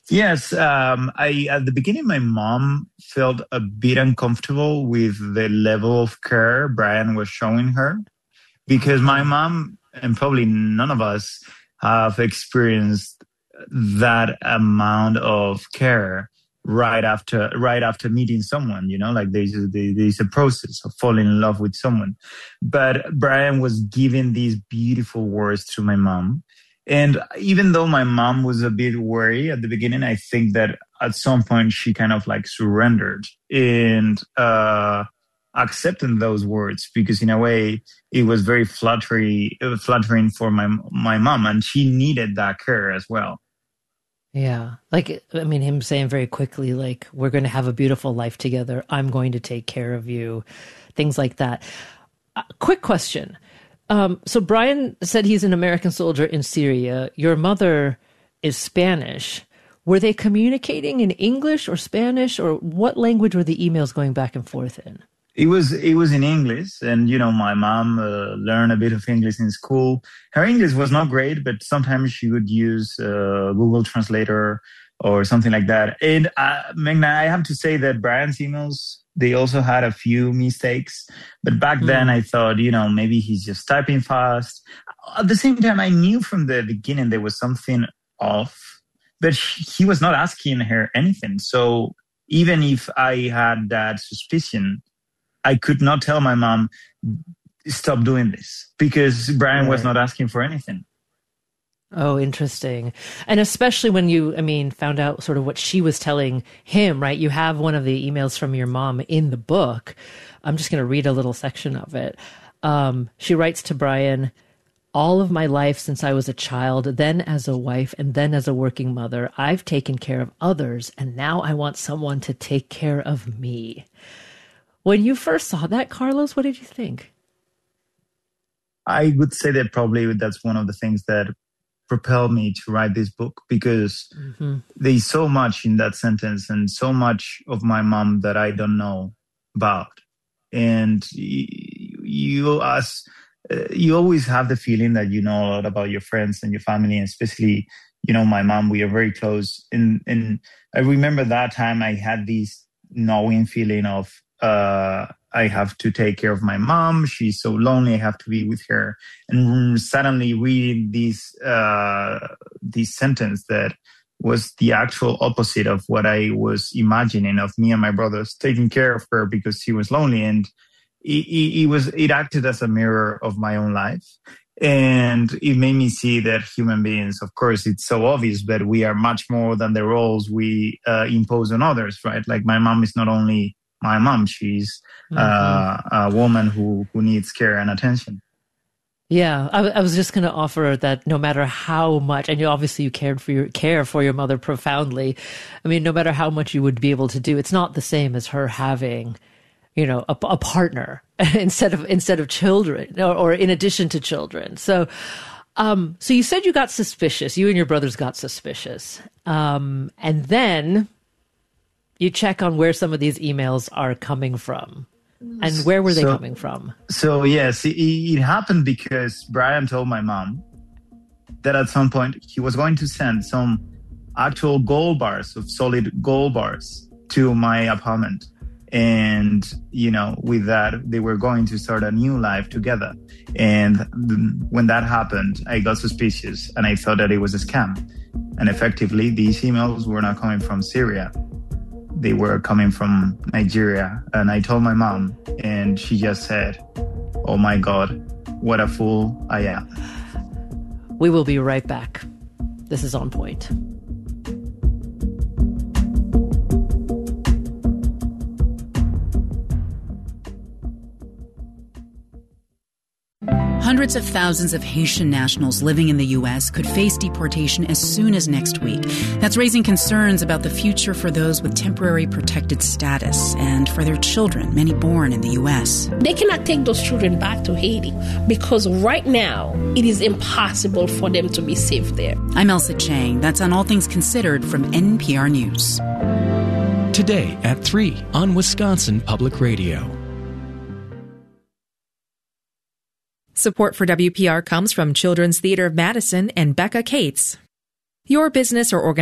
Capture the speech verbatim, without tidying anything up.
Yes, um, I at the beginning, my mom felt a bit uncomfortable with the level of care Brian was showing her because my Uh-huh. mom and probably none of us have experienced that amount of care right after right after meeting someone. You know, like there's a, there's a process of falling in love with someone. But Brian was giving these beautiful words to my mom. And even though my mom was a bit worried at the beginning, I think that at some point she kind of like surrendered and uh, accepted those words because in a way it was very flattering, flattering for my my mom, and she needed that care as well. Yeah. Like, I mean, him saying very quickly, like, we're going to have a beautiful life together. I'm going to take care of you. Things like that. Uh, quick question. Um, so Brian said he's an American soldier in Syria. Your mother is Spanish. Were they communicating in English or Spanish, or what language were the emails going back and forth in? It was it was in English, and you know my mom uh, learned a bit of English in school. Her English was not great, but sometimes she would use uh, Google Translator or something like that. And uh, Magna, I have to say that Brian's emails, they also had a few mistakes. But back Hmm. then, I thought, you know, maybe he's just typing fast. At the same time, I knew from the beginning there was something off, but he was not asking her anything. So even if I had that suspicion, I could not tell my mom, stop doing this, because Brian was Right. not asking for anything. Oh, interesting. And especially when you, I mean, found out sort of what she was telling him, right? You have one of the emails from your mom in the book. I'm just going to read a little section of it. Um, she writes to Brian, all of my life since I was a child, then as a wife, and then as a working mother, I've taken care of others, and now I want someone to take care of me. When you first saw that, Carlos, what did you think? I would say that probably that's one of the things that propelled me to write this book, because Mm-hmm. there's so much in that sentence and so much of my mom that I don't know about. And you, as uh, you always have the feeling that you know a lot about your friends and your family, and especially, you know, my mom, we are very close. And, and I remember that time I had this knowing feeling of, uh, I have to take care of my mom. She's so lonely. I have to be with her. And suddenly reading this, uh, this sentence that was the actual opposite of what I was imagining of me and my brothers taking care of her because she was lonely. And it, it, it was, it acted as a mirror of my own life. And it made me see that human beings, of course, it's so obvious, but we are much more than the roles we uh, impose on others, right? Like my mom is not only my mom, she's Mm-hmm. uh, a woman who, who needs care and attention. Yeah, I, I was just going to offer that no matter how much, and you obviously you cared for your care for your mother profoundly. I mean, no matter how much you would be able to do, it's not the same as her having, you know, a, a partner instead of instead of children, or, or in addition to children. So, um, so you said you got suspicious. You and your brothers got suspicious, um, and then you check on where some of these emails are coming from. And where were they So- coming from? So yes, it, it happened because Brian told my mom that at some point he was going to send some actual gold bars of solid gold bars to my apartment. And, you know, with that, they were going to start a new life together. And th- when that happened, I got suspicious and I thought that it was a scam. And effectively, these emails were not coming from Syria. They were coming from Nigeria. And I told my mom, and she just said, oh my God, what a fool I am. We will be right back. This is On Point. Hundreds of thousands of Haitian nationals living in the U S could face deportation as soon as next week. That's raising concerns about the future for those with temporary protected status and for their children, many born in the U S. They cannot take those children back to Haiti because right now it is impossible for them to be safe there. I'm Elsa Chang. That's on All Things Considered from N P R News. Today at three on Wisconsin Public Radio. Support for W P R comes from Children's Theater of Madison and Becca Cates. Your business or organization